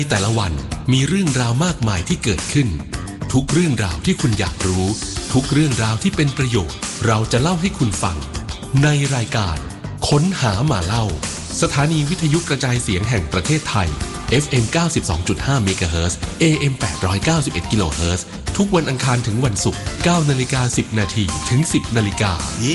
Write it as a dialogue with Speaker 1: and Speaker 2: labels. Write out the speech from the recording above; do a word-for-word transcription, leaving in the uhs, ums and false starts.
Speaker 1: แต่ละวันมีเรื่องราวมากมายที่เกิดขึ้นทุกเรื่องราวที่คุณอยากรู้ทุกเรื่องราวที่เป็นประโยชน์เราจะเล่าให้คุณฟังในรายการค้นหามาเล่าสถานีวิทยุกระจายเสียงแห่งประเทศไทย เอฟ เอ็ม เก้าสิบสองจุดห้า เมกะเฮิรตซ์ เอ เอ็ม แปดร้อยเก้าสิบเอ็ด กิโลเฮิรตซ์ทุกวันอังคารถึงวันศุกร์ เก้านาฬิกาสิบนาทีถึง สิบนาฬิกา